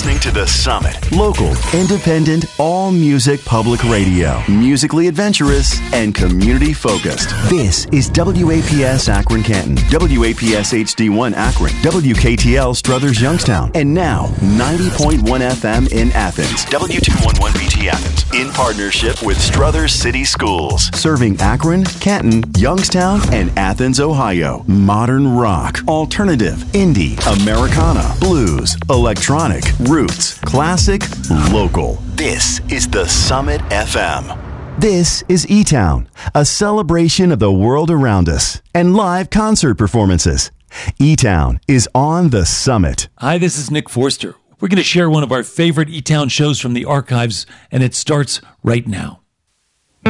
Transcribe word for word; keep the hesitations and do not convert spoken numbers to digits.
listening to The Summit. Local, independent, all-music public radio. Musically adventurous and community-focused. This is W A P S Akron Canton, W A P S H D one Akron, W K T L Struthers Youngstown, and now ninety point one F M in Athens, W two eleven B T Athens, in partnership with Struthers City Schools, serving Akron, Canton, Youngstown, and Athens, Ohio. Modern rock, alternative, indie, Americana, blues, electronic, roots, classic, local. This is The Summit F M. This is E-Town, a celebration of the world around us and live concert performances. E-Town is on The Summit. Hi, this is Nick Forster. We're going to share one of our favorite E-Town shows from the archives, and it starts right now.